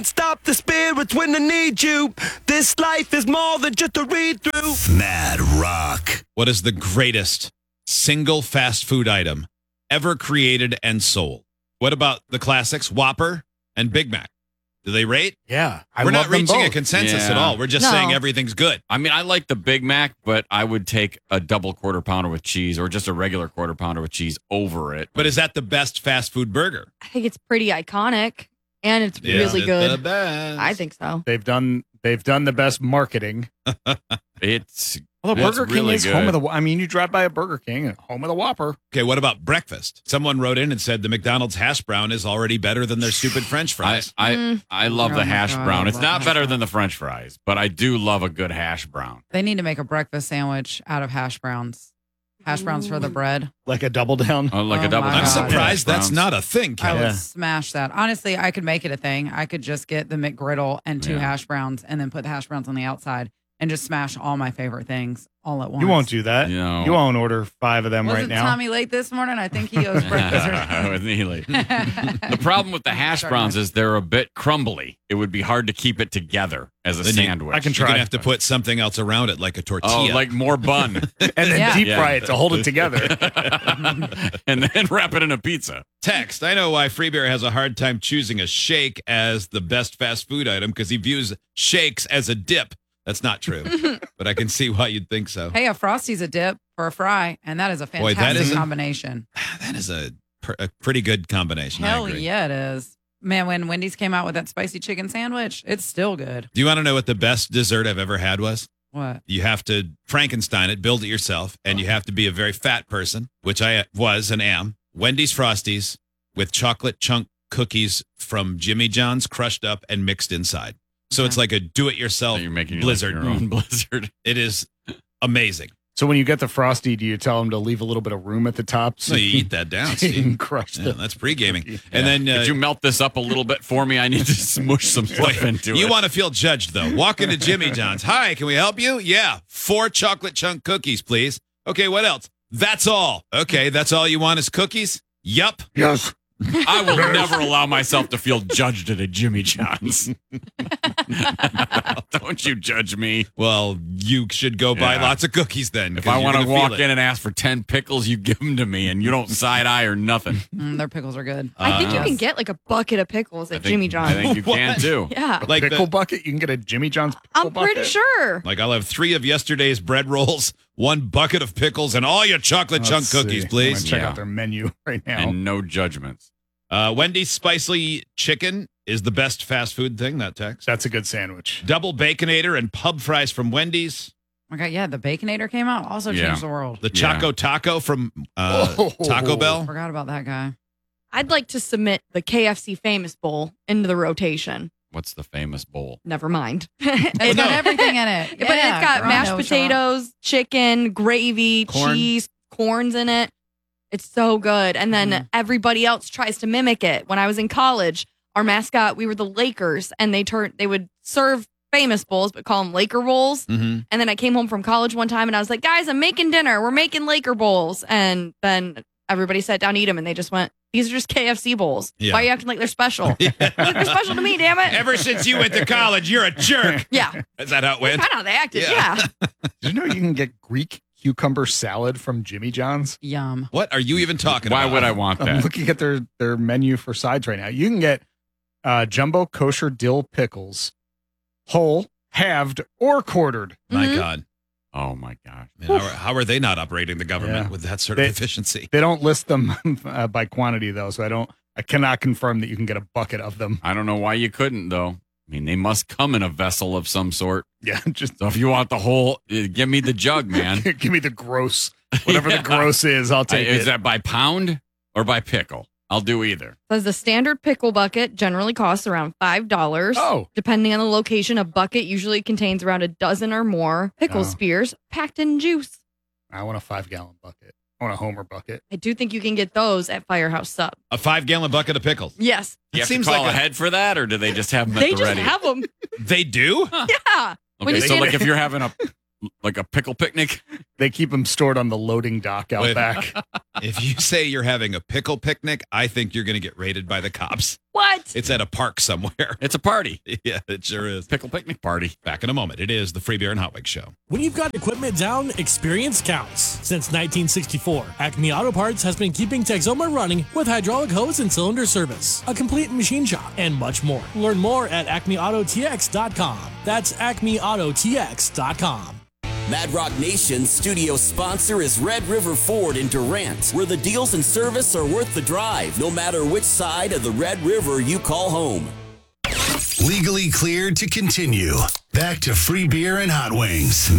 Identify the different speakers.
Speaker 1: Stop the spirits when they need you. This life is more than just a read-through.
Speaker 2: Mad Rock.
Speaker 3: What is the greatest single fast food item ever created and sold? What about the classics, Whopper and Big Mac? Do they rate?
Speaker 4: Yeah.
Speaker 3: We're not reaching a consensus at all. We're just saying everything's good.
Speaker 5: I mean, I like the Big Mac, but I would take a double quarter pounder with cheese or just a regular quarter pounder with cheese over it.
Speaker 3: But is that the best fast food burger?
Speaker 6: I think it's pretty iconic and it's really good.
Speaker 3: The best.
Speaker 6: I think so.
Speaker 4: They've done the best marketing.
Speaker 5: It's
Speaker 4: Burger King
Speaker 5: really
Speaker 4: is
Speaker 5: good.
Speaker 4: home of the. I mean, you drive by a Burger King and home of the Whopper.
Speaker 3: Okay, what about breakfast? Someone wrote in and said the McDonald's hash brown is already better than their stupid French fries.
Speaker 5: I love the hash
Speaker 7: God,
Speaker 5: brown.
Speaker 7: I
Speaker 5: It's
Speaker 7: love
Speaker 5: not
Speaker 7: hash
Speaker 5: better
Speaker 7: brown.
Speaker 5: than the French fries, but I do love a good hash brown.
Speaker 7: They need to make a breakfast sandwich out of hash browns. Hash browns for the bread.
Speaker 4: Like a double down.
Speaker 5: Like
Speaker 7: Oh
Speaker 5: a double.
Speaker 7: my
Speaker 3: I'm
Speaker 7: God.
Speaker 3: surprised
Speaker 5: hash
Speaker 3: that's
Speaker 5: browns.
Speaker 3: not a thing,
Speaker 7: I
Speaker 3: Kelly.
Speaker 7: would
Speaker 4: Yeah.
Speaker 7: smash that. Honestly, I could make it a thing. I could just get the McGriddle and 2
Speaker 5: Yeah.
Speaker 7: hash browns and then put the hash browns on the outside and just smash all my favorite things all at once.
Speaker 4: You won't do that.
Speaker 5: No.
Speaker 4: You won't order 5 of them
Speaker 7: Wasn't
Speaker 4: right now.
Speaker 7: Tommy late this morning? I think he owes breakfast.
Speaker 5: With Neely. The problem with the hash browns is they're a bit crumbly. It would be hard to keep it together as a
Speaker 3: Then you-
Speaker 5: sandwich.
Speaker 4: I can
Speaker 3: You're
Speaker 4: try.
Speaker 3: going to have to put something else around it, like a tortilla.
Speaker 5: Oh, like more bun.
Speaker 4: and then
Speaker 7: Yeah.
Speaker 4: deep
Speaker 5: Yeah.
Speaker 4: fry it to hold it together.
Speaker 5: And then wrap it in a pizza.
Speaker 3: Text. I know why Freebear has a hard time choosing a shake as the best fast food item because he views shakes as a dip. That's not true, but I can see why you'd think so.
Speaker 7: Hey, a Frosty's a dip for a fry, and that is a
Speaker 3: Boy,
Speaker 7: fantastic
Speaker 3: that is a-
Speaker 7: combination.
Speaker 3: That is a pretty good combination. I
Speaker 7: Hell
Speaker 3: agree.
Speaker 7: yeah, it is. Man, when Wendy's came out with that spicy chicken sandwich, it's still good.
Speaker 3: Do you want to know what the best dessert I've ever had was?
Speaker 7: What?
Speaker 3: You have to Frankenstein it, build it yourself, and you have to be a very fat person, which I was and am. Wendy's Frosties with chocolate chunk cookies from Jimmy John's crushed up and mixed inside. So it's like a do-it-yourself
Speaker 5: So you're making
Speaker 3: blizzard.
Speaker 5: your own blizzard.
Speaker 3: It is amazing.
Speaker 4: So when you get the Frosty, do you tell them to leave a little bit of room at the top?
Speaker 3: So you eat that down,
Speaker 4: so you
Speaker 3: Steve.
Speaker 4: can crush
Speaker 3: Yeah,
Speaker 4: the.
Speaker 3: that's pre-gaming. And then
Speaker 5: Could you melt this up a little bit for me? I need to smush some stuff into it.
Speaker 3: you want to feel judged, though. Walk into Jimmy John's. Hi, can we help you? Yeah. 4 chocolate chunk cookies, please. Okay, what else? That's all. Okay, that's all you want is cookies? Yup.
Speaker 4: Yes.
Speaker 5: I will never allow myself to feel judged at a Jimmy John's. Don't you judge me.
Speaker 3: Well, you should go buy
Speaker 5: Yeah.
Speaker 3: lots of cookies then.
Speaker 5: If
Speaker 3: 'cause
Speaker 5: I
Speaker 3: you're
Speaker 5: want to
Speaker 3: gonna feel
Speaker 5: walk
Speaker 3: it.
Speaker 5: in and ask for 10 pickles, you give them to me and you don't side eye or nothing.
Speaker 7: Their pickles are good.
Speaker 6: I think you
Speaker 7: Yes.
Speaker 6: can get like a bucket of pickles at Jimmy
Speaker 5: I
Speaker 6: John's.
Speaker 5: think you can
Speaker 3: What?
Speaker 5: too.
Speaker 6: Yeah.
Speaker 3: like
Speaker 4: Pickle
Speaker 3: the,
Speaker 4: bucket? You can get a Jimmy John's pickle
Speaker 6: I'm pretty
Speaker 4: bucket?
Speaker 6: sure.
Speaker 3: like I'll have 3 of yesterday's bread rolls, 1 bucket of pickles, and all your chocolate chunk
Speaker 4: Let's
Speaker 3: cookies,
Speaker 4: see.
Speaker 3: please.
Speaker 4: I'm gonna check
Speaker 5: Yeah.
Speaker 4: out their menu right now.
Speaker 5: And no judgments.
Speaker 3: Wendy's spicy chicken is the best fast food thing, that text.
Speaker 4: That's a good sandwich.
Speaker 3: Double Baconator and pub fries from Wendy's.
Speaker 7: Oh my God, yeah, the Baconator came out, also
Speaker 5: Yeah.
Speaker 7: changed the world.
Speaker 3: The
Speaker 5: Yeah.
Speaker 3: Choco Taco from
Speaker 4: Oh.
Speaker 3: Taco Bell.
Speaker 7: Forgot about that guy.
Speaker 6: I'd like to submit the KFC Famous Bowl into the rotation.
Speaker 5: What's the famous bowl?
Speaker 6: Never mind.
Speaker 7: It's got everything in it.
Speaker 6: But it's got
Speaker 7: Grano
Speaker 6: mashed
Speaker 7: shop.
Speaker 6: potatoes, chicken, gravy,
Speaker 4: Corn.
Speaker 6: cheese, corns in it. It's so good. And then everybody else tries to mimic it. When I was in college, our mascot, we were the Lakers, and they would serve famous bowls, but call them Laker bowls.
Speaker 3: Mm-hmm.
Speaker 6: And then I came home from college one time and I was like, guys, I'm making dinner. We're making Laker bowls. And then everybody sat down to eat them and they just went, these are just KFC bowls.
Speaker 3: Yeah.
Speaker 6: Why are you acting like they're special? They're special to me, damn it.
Speaker 3: Ever since you went to college, you're a jerk.
Speaker 6: Yeah.
Speaker 3: Is that how it went?
Speaker 6: Kind of how they acted.
Speaker 3: Yeah.
Speaker 6: Yeah.
Speaker 4: Did you know you can get Greek cucumber salad from Jimmy John's?
Speaker 7: Yum.
Speaker 3: What are you even talking
Speaker 5: Why
Speaker 3: about?
Speaker 5: would I want
Speaker 4: I'm
Speaker 5: that?
Speaker 4: looking at their menu for sides right now. You can get jumbo kosher dill pickles, whole, halved, or quartered.
Speaker 3: My
Speaker 6: Mhm.
Speaker 3: God.
Speaker 5: Oh my gosh.
Speaker 3: Man, how are they not operating the government
Speaker 4: Yeah.
Speaker 3: with that sort of
Speaker 4: They-
Speaker 3: efficiency?
Speaker 4: They don't list them by quantity though, so I cannot confirm that you can get a bucket of them.
Speaker 5: I don't know why you couldn't though. I mean, they must come in a vessel of some sort.
Speaker 4: Yeah, just
Speaker 5: So if you want the whole, give me the jug, man.
Speaker 4: give me the gross, whatever
Speaker 5: Yeah.
Speaker 4: the gross is. I'll take
Speaker 5: Is
Speaker 4: it.
Speaker 5: that by pound or by pickle? I'll do either.
Speaker 6: Says the standard pickle bucket generally costs around $5.
Speaker 4: Oh.
Speaker 6: Depending on the location, a bucket usually contains around a dozen or more pickle
Speaker 4: Oh.
Speaker 6: spears packed in juice.
Speaker 4: I want a 5-gallon bucket. I want a Homer bucket.
Speaker 6: I do think you can get those at Firehouse Sub.
Speaker 3: A 5-gallon bucket of pickles.
Speaker 6: Yes.
Speaker 5: You
Speaker 3: It
Speaker 5: have
Speaker 3: seems
Speaker 5: to call
Speaker 3: like a-
Speaker 5: ahead for that, or do they just have them at
Speaker 6: They
Speaker 5: the
Speaker 6: just
Speaker 5: ready?
Speaker 6: have them.
Speaker 3: They do?
Speaker 6: Yeah. When
Speaker 5: Okay,
Speaker 6: you
Speaker 5: so
Speaker 6: get
Speaker 5: like
Speaker 6: it-
Speaker 5: if you're having a pickle picnic,
Speaker 4: They keep them stored on the loading dock out
Speaker 3: Wait.
Speaker 4: back.
Speaker 3: If you say you're having a pickle picnic, I think you're going to get raided by the cops.
Speaker 6: What?
Speaker 3: It's at a park somewhere.
Speaker 5: It's a party.
Speaker 3: Yeah, it sure is.
Speaker 5: Pickle picnic party.
Speaker 3: Back in a moment. It is the Free Beer and Hot Wings Show.
Speaker 8: When you've got equipment down, experience counts. Since 1964, Acme Auto Parts has been keeping Texoma running with hydraulic hose and cylinder service, a complete machine shop, and much more. Learn more at acmeautotx.com. That's acmeautotx.com.
Speaker 9: Mad Rock Nation's studio sponsor is Red River Ford in Durant, where the deals and service are worth the drive, no matter which side of the Red River you call home.
Speaker 2: Legally cleared to continue. Back to Free Beer and Hot Wings.